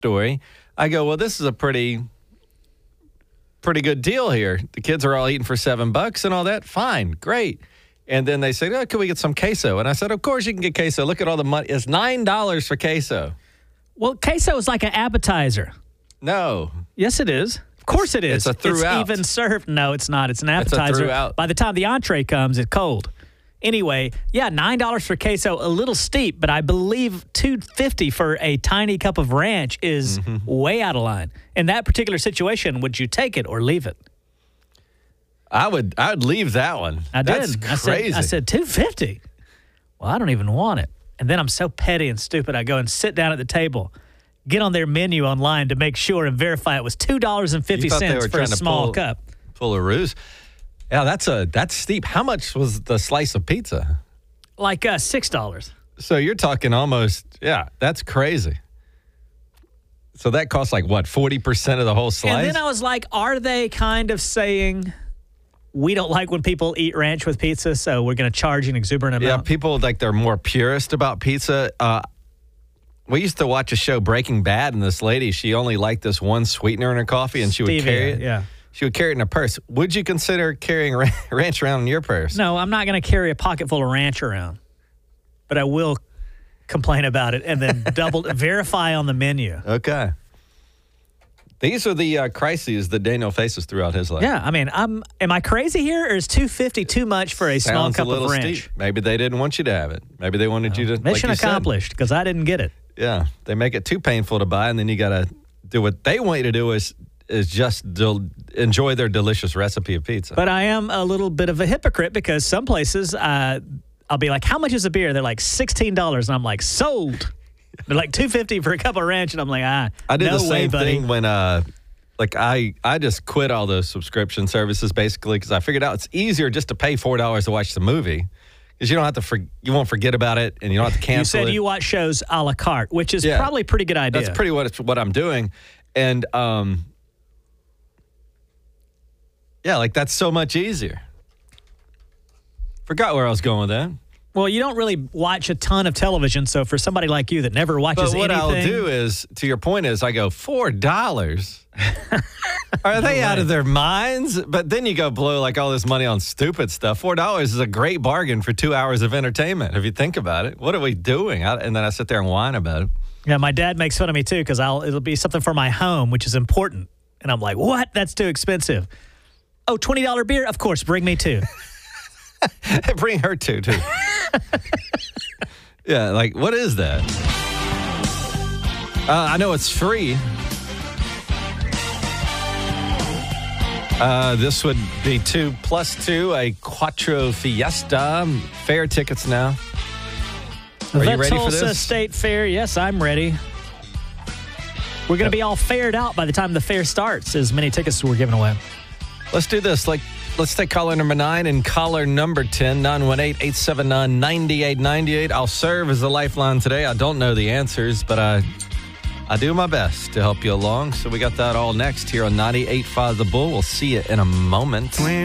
story. I go, well, this is a pretty good deal here. The kids are all eating for $7 and all that. Fine, great. And then they say, can we get some queso? And I said, of course you can get queso. Look at all the money. It's $9 for queso. Well, queso is like an appetizer. No. Yes, it is. Of course it is. It's a throughout. It's even served. No, it's not. It's an appetizer. It's a throughout. By the time the entree comes, it's cold. Anyway, yeah, $9 for queso, a little steep, but I believe $2.50 for a tiny cup of ranch is way out of line. In that particular situation, would you take it or leave it? I'd leave that one. I did. That's crazy. I said $2.50. Well, I don't even want it. And then I'm so petty and stupid. I go and sit down at the table, get on their menu online to make sure and verify it was $2.50 for a small cup. Pull a ruse. Yeah, that's steep. How much was the slice of pizza? Like $6. So you're talking almost, that's crazy. So that costs like what, 40% of the whole slice? And then I was like, are they kind of saying, we don't like when people eat ranch with pizza, so we're going to charge an exuberant amount? Yeah, people like they're more purist about pizza. We used to watch a show, Breaking Bad, and this lady, she only liked this one sweetener in her coffee, and she would carry it. Yeah. She would carry it in her purse. Would you consider carrying ranch around in your purse? No, I'm not going to carry a pocket full of ranch around. But I will complain about it and then verify on the menu. Okay. These are the crises that Daniel faces throughout his life. Yeah, I mean, am I crazy here, or is $2.50 too much for a small cup of ranch? Steep. Maybe they didn't want you to have it. Maybe they wanted you to. Mission accomplished, because I didn't get it. Yeah, they make it too painful to buy, and then you got to do what they want you to do is just enjoy their delicious recipe of pizza. But I am a little bit of a hypocrite because some places I'll be like, how much is a beer? They're like $16, and I'm like, sold. They're like $2.50 for a cup of ranch, and I'm like, I did no the same way, thing when I just quit all those subscription services basically because I figured out it's easier just to pay $4 to watch the movie because you don't have to you won't forget about it and you don't have to cancel it. You said you watch shows a la carte, which is probably a pretty good idea. That's pretty what I'm doing, and like that's so much easier. Forgot where I was going with that. Well, you don't really watch a ton of television, so for somebody like you that never watches anything. But what I'll do is, to your point is, I go, $4? Are they out of their minds? But then you go blow like all this money on stupid stuff. $4 is a great bargain for 2 hours of entertainment, if you think about it. What are we doing? And then I sit there and whine about it. Yeah, my dad makes fun of me, too, because it'll be something for my home, which is important. And I'm like, what? That's too expensive. Oh, $20 beer? Of course, bring me two. Bring her two, too. Yeah, like, what is that? I know it's free. This would be 2 + 2, a Quattro Fiesta. Fair tickets now. Are you ready for this? Tulsa State Fair. Yes, I'm ready. We're going to be all fared out by the time the fair starts, as many tickets were given away. Let's do this. Let's take caller number 9 and caller number 10, 918-879-9898. I'll serve as a lifeline today. I don't know the answers, but I do my best to help you along. So we got that all next here on 98.5 The Bull. We'll see you in a moment.